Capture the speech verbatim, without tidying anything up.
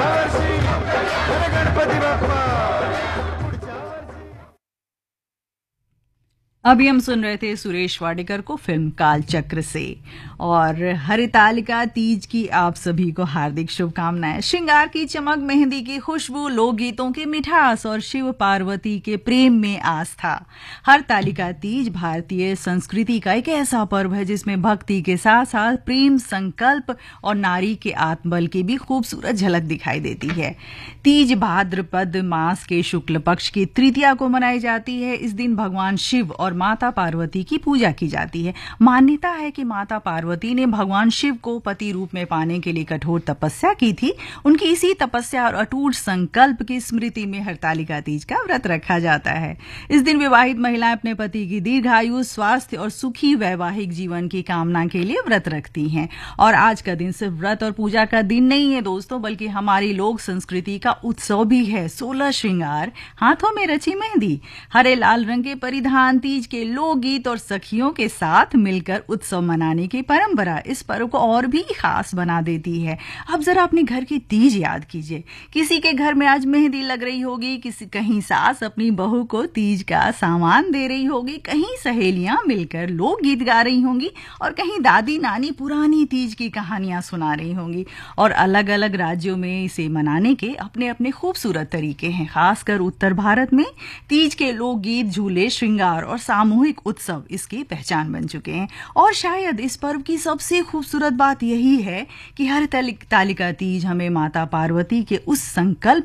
वर्षी अरे गणपती बाप्पा पुढच्या वर्षी। अभी हम सुन रहे थे सुरेश वाडेकर को फिल्म कालचक्र से। और हरितालिका तीज की आप सभी को हार्दिक शुभकामनाएं। श्रृंगार की चमक, मेहंदी की खुशबू, लोकगीतों की मिठास और शिव पार्वती के प्रेम में आस्था। हरतालिका तीज भारतीय संस्कृति का एक ऐसा पर्व है जिसमें भक्ति के साथ साथ प्रेम, संकल्प और नारी के आत्मबल की भी खूबसूरत झलक दिखाई देती है। तीज भाद्रपद मास के शुक्ल पक्ष की तृतीया को मनाई जाती है। इस दिन भगवान शिव और माता पार्वती की पूजा की जाती है। मान्यता है कि माता पार्वती ने भगवान शिव को पति रूप में पाने के लिए कठोर तपस्या की थी। उनकी इसी तपस्या और अटूट संकल्प की स्मृति में हरतालिका तीज का व्रत रखा जाता है। इस दिन विवाहित महिलाएं अपने पति की दीर्घायु, स्वास्थ्य और सुखी वैवाहिक जीवन की कामना के लिए व्रत रखती हैं। और आज का दिन सिर्फ व्रत और पूजा का दिन नहीं है दोस्तों, बल्कि हमारी लोक संस्कृति का उत्सव भी है। सोलह श्रृंगार, हाथों में रची मेहंदी, हरे लाल रंग के परिधान, तीज के लोकगीत और सखियों के साथ मिलकर उत्सव मनाने की परंपरा इस पर्व को और भी खास बना देती है। अब जरा अपने घर की तीज याद कीजिए। किसी के घर में आज मेहंदी लग रही होगी, किसी कहीं सास अपनी बहू को तीज का सामान दे रही होगी, कहीं सहेलियां मिलकर लोकगीत गा रही होंगी और कहीं दादी नानी पुरानी तीज की कहानियां सुना रही होंगी। और अलग अलग राज्यों में इसे मनाने के अपने अपने खूबसूरत तरीके हैं। खासकर उत्तर भारत में तीज के लोकगीत, झूले, श्रृंगार और सामूहिक उत्सव इसकी पहचान बन चुके हैं। और शायद इस पर्व की सबसे खूबसूरत बात यही है कि हरतालिका तीज हमें माता पार्वती के उस संकल्प